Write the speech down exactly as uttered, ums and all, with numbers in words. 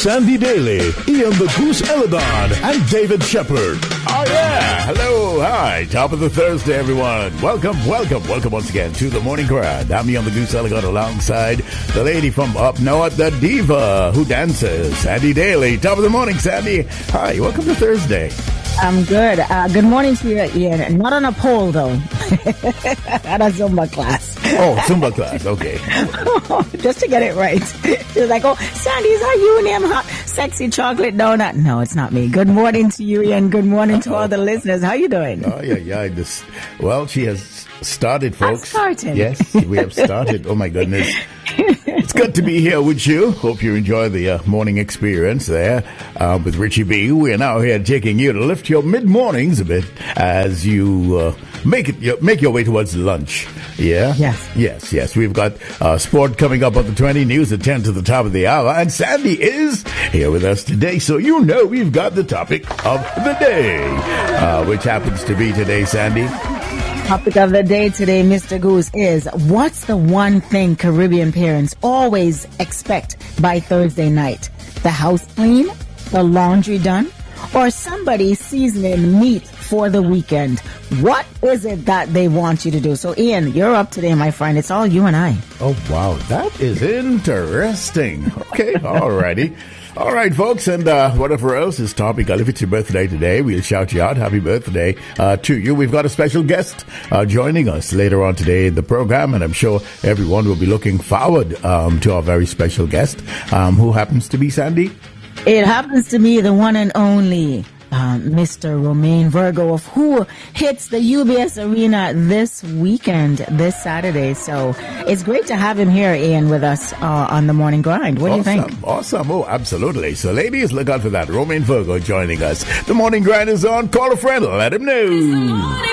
Sandy Daly, Ian the Goose Eladon, and David Shepard. Oh, yeah. Hello. Hi. Top of the Thursday, everyone. Welcome, welcome, welcome once again to the Morning Grind. I'm Ian the Goose Eladon alongside the lady from up north, the diva who dances, Sandy Daly. Top of the morning, Sandy. Hi. Welcome to Thursday. I'm good. Uh, good morning to you, Ian. Not on a pole, though. At a Zumba class. Oh, Zumba class. Okay. Just to get it right. You're like, oh, Sandy, is that you and them hot, sexy chocolate donut? No, it's not me. Good morning to you, Ian. Good morning to all the listeners. How you doing? Oh, yeah, yeah. This, well, she has started, folks. Started. Yes, we have started. Oh, my goodness. It's good to be here with you. Hope you enjoy the uh, morning experience there uh, with Richie B. We are now here taking you to lift your mid-mornings a bit as you uh, make it make your way towards lunch. Yeah? Yes. Yes, yes. We've got uh, sport coming up on the twenty, news at ten to the top of the hour, and Sandy is here with us today, so you know we've got the topic of the day, uh, which happens to be today, Sandy. Topic of the day today, Mister Goose, is what's the one thing Caribbean parents always expect by Thursday night? The house clean, the laundry done, or somebody seasoning meat for the weekend? What is it that they want you to do? So, Ian, you're up today, my friend. It's all you and I. Oh, wow. That is interesting. Okay, all righty. All right, folks, and uh, whatever else is topical, if it's your birthday today, we'll shout you out. Happy birthday uh, to you. We've got a special guest uh, joining us later on today in the program, and I'm sure everyone will be looking forward um, to our very special guest, um, who happens to be Sandy. It happens to be the one and only um, Mister Romain Virgo, of who hits the U B S Arena this weekend, this Saturday. So it's great to have him here, Ian, with us uh, on the Morning Grind. What awesome, do you think? Awesome. Oh, absolutely. So, ladies, look out for that. Romain Virgo joining us. The Morning Grind is on. Call a friend. Let him know.